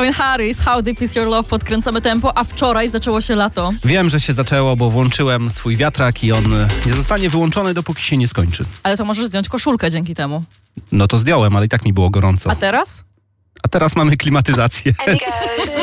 Calvin Harris, How Deep Is Your Love, podkręcamy tempo, a wczoraj zaczęło się lato. Wiem, że się zaczęło, bo włączyłem swój wiatrak i on nie zostanie wyłączony, dopóki się nie skończy. Ale to możesz zdjąć koszulkę dzięki temu. No to zdjąłem, ale i tak mi było gorąco. A teraz? A teraz mamy klimatyzację. And it goes